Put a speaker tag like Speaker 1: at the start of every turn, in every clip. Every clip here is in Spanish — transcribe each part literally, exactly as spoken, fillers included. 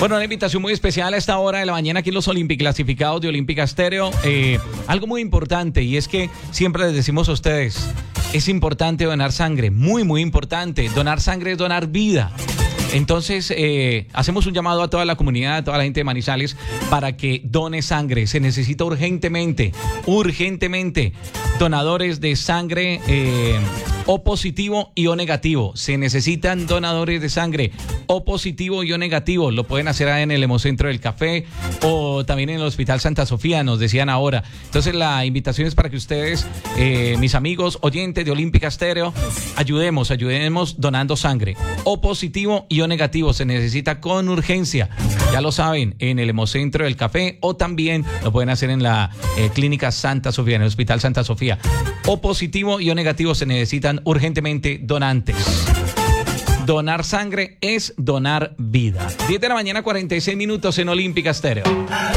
Speaker 1: Bueno, una invitación muy especial a esta hora de la mañana aquí en los Olympic clasificados de Olímpica Estéreo. Eh, algo muy importante, y es que siempre les decimos a ustedes, es importante donar sangre, muy, muy importante. Donar sangre es donar vida. Entonces, eh, hacemos un llamado a toda la comunidad, a toda la gente de Manizales, para que done sangre. Se necesita urgentemente, urgentemente, donadores de sangre eh, O positivo y O negativo. Se necesitan donadores de sangre O positivo y O negativo. Lo pueden hacer en el Hemocentro del Café o también en el Hospital Santa Sofía, nos decían ahora. Entonces, la invitación es para que ustedes, eh, mis amigos oyentes de Olímpica Estéreo, ayudemos, ayudemos donando sangre O positivo y O negativo. Se necesita con urgencia. Ya lo saben, en el Hemocentro del Café o también lo pueden hacer en la eh, Clínica Santa Sofía, en el Hospital Santa Sofía. O positivo y O negativo, se necesitan urgentemente donantes. Donar sangre es donar vida. diez de la mañana, cuarenta y seis minutos en Olímpica Estéreo.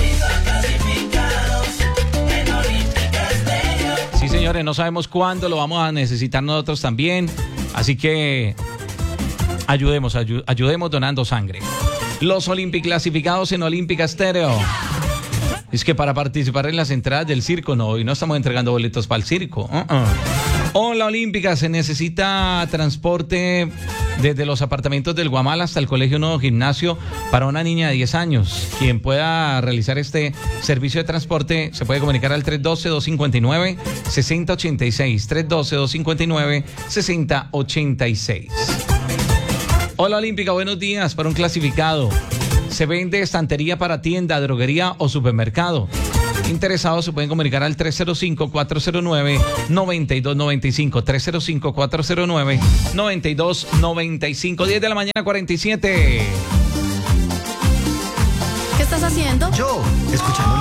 Speaker 1: Sí, señores, no sabemos cuándo lo vamos a necesitar nosotros también. Así que ayudemos, ayu- ayudemos donando sangre. Los Olímpic clasificados en Olímpica Estéreo. Es que para participar en las entradas del circo, no, hoy no estamos entregando boletos para el circo. Uh-uh. Hola Olímpica, se necesita transporte desde los apartamentos del Guamal hasta el Colegio Nuevo Gimnasio para una niña de diez años. Quien pueda realizar este servicio de transporte se puede comunicar al tres uno dos, dos cinco nueve, seis cero ocho seis, tres uno dos, dos cinco nueve, seis cero ocho seis. Hola Olímpica, buenos días. Para un clasificado, se vende estantería para tienda, droguería o supermercado. Interesados se pueden comunicar al tres cero cinco, cuatro cero nueve, nueve dos nueve cinco, tres cero cinco, cuatro cero nueve, nueve dos nueve cinco. diez de la mañana, cuarenta y siete.
Speaker 2: ¿Qué estás haciendo?
Speaker 3: Yo, escuchando